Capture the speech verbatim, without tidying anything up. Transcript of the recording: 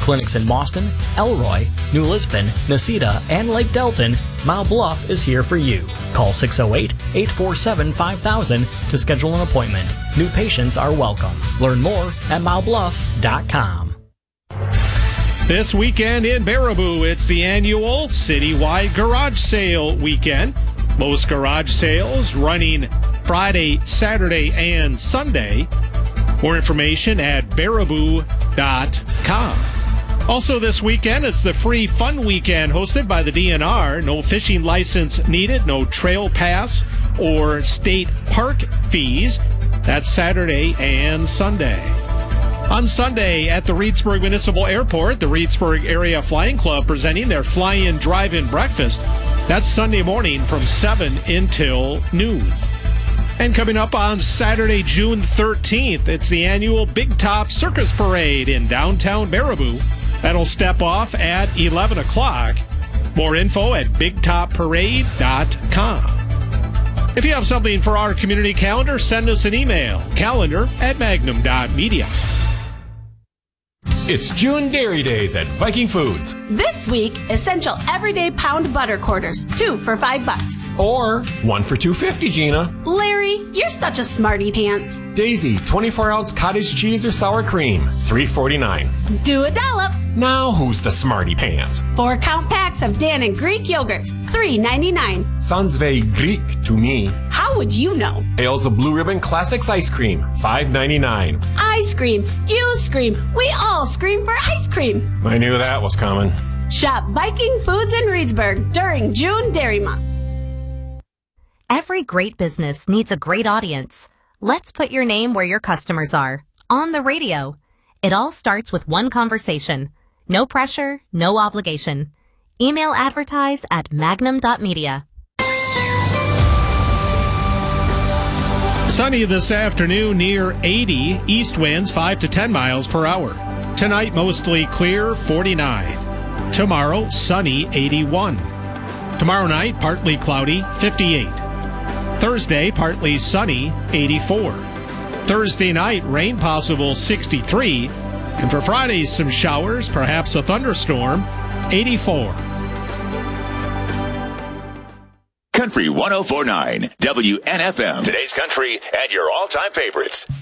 clinics in Boston, Elroy, New Lisbon, Necedah, and Lake Delton, Mount Bluff is here for you. Call six oh eight, eight four seven, five thousand to schedule an appointment. New patients are welcome. Learn more at mount bluff dot com. This weekend in Baraboo, it's the annual citywide garage sale weekend. Most garage sales running Friday, Saturday, and Sunday. More information at baraboo dot com. Also this weekend, it's the Free Fun Weekend hosted by the D N R. No fishing license needed, no trail pass or state park fees. That's Saturday and Sunday. On Sunday at the Reedsburg Municipal Airport, the Reedsburg Area Flying Club presenting their Fly-In Drive-In Breakfast. That's Sunday morning from seven until noon. And coming up on Saturday, June thirteenth, it's the annual Big Top Circus Parade in downtown Baraboo. That'll step off at eleven o'clock. More info at big top parade dot com. If you have something for our community calendar, send us an email, calendar at magnum dot media. It's June Dairy Days at Viking Foods. This week, essential everyday pound butter quarters, two for five bucks. Or one for two fifty, Gina. Larry, you're such a smarty pants. Daisy, twenty-four ounce cottage cheese or sour cream, three forty-nine. Do a dollop. Now who's the smarty pants? Four count packs of Dan and Greek yogurts, three ninety-nine. Sounds very Greek to me. How would you know? Ales of Blue Ribbon Classics ice cream, five ninety-nine. I scream, you scream, we all scream for ice cream. I knew that was coming. Shop Viking Foods in Reedsburg during June Dairy Month. Every great business needs a great audience. Let's put your name where your customers are. On the radio. It all starts with one conversation. No pressure, no obligation. Email advertise at magnum dot media. Sunny this afternoon near eighty. East winds five to ten miles per hour. Tonight mostly clear, forty-nine. Tomorrow sunny, eighty-one. Tomorrow night partly cloudy, fifty-eight. Thursday partly sunny, eighty-four. Thursday night rain possible, sixty-three. And for Friday some showers, perhaps a thunderstorm, eighty-four. Country one oh four point nine, W N F M. Today's country and your all-time favorites.